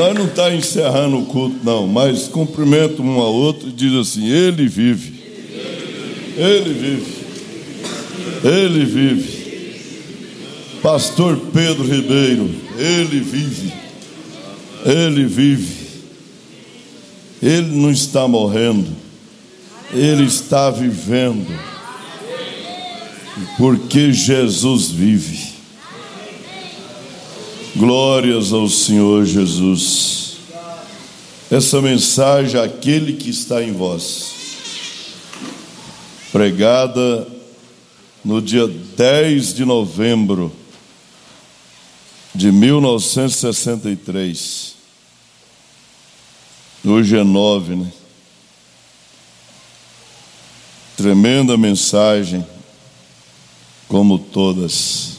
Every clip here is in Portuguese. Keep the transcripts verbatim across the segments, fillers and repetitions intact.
Nós não estamos encerrando o culto, não, mas cumprimenta um ao outro e diz assim: Ele vive. Ele vive. Ele vive. Pastor Pedro Ribeiro, Ele vive. Ele vive. Ele não está morrendo. Ele está vivendo. Porque Jesus vive. Glórias ao Senhor Jesus. Essa mensagem, aquele que está em vós, pregada no dia dez de novembro de mil novecentos e sessenta e três. Hoje é nove, né? Tremenda mensagem, como todas.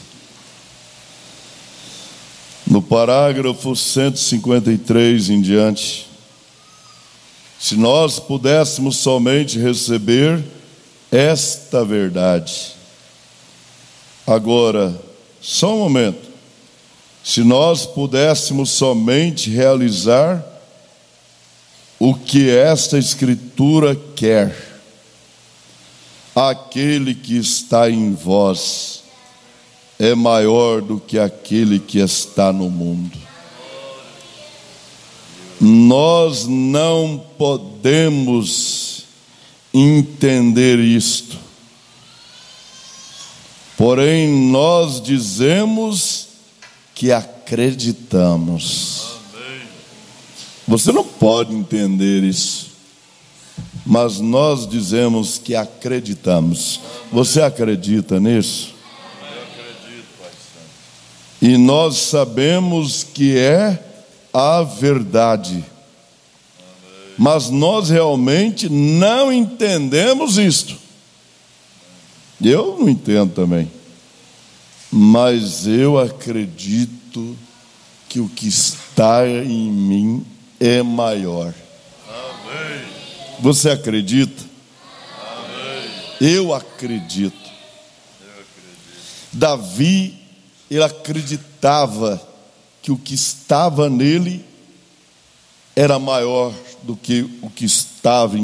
No parágrafo cento e cinquenta e três em diante, se nós pudéssemos somente receber esta verdade. Agora, só um momento. Se nós pudéssemos somente realizar o que esta Escritura quer, aquele que está em vós é maior do que aquele que está no mundo. Nós não podemos entender isto, porém nós dizemos que acreditamos. Amém. Você não pode entender isso, mas nós dizemos que acreditamos. Amém. Você acredita nisso? E nós sabemos que é a verdade. Amém. Mas nós realmente não entendemos isto. Eu não entendo também. Mas eu acredito que o que está em mim é maior. Amém. Você acredita? Amém. Eu acredito. Eu acredito. Davi, ele acreditava que o que estava nele era maior do que o que estava em